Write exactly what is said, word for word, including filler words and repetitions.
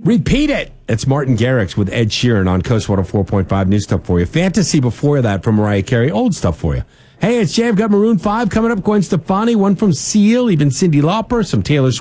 Repeat it. It's Martin Garrix with Ed Sheeran on Coast one oh four point five. New stuff for you. Fantasy before that from Mariah Carey. Old stuff for you. Hey, it's Jay. I've got Maroon five coming up. Gwen Stefani, one from Seal, even Cyndi Lauper, some Taylor Swift.